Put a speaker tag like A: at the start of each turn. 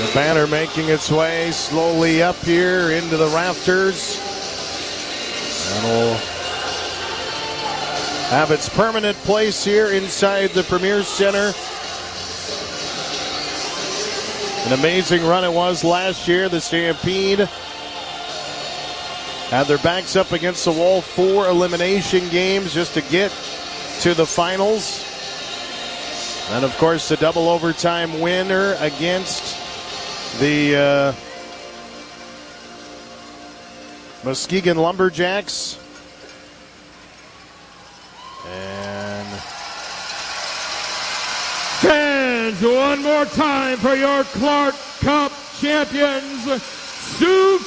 A: The banner making its way slowly up here into the rafters. And will have its permanent place here inside the Premier Center. An amazing run it was last year. The Stampede had their backs up against the wall, 4 elimination games just to get to the finals. And of course the double overtime winner against the Muskegon Lumberjacks. And
B: fans, one more time for your Clark Cup champions, Sioux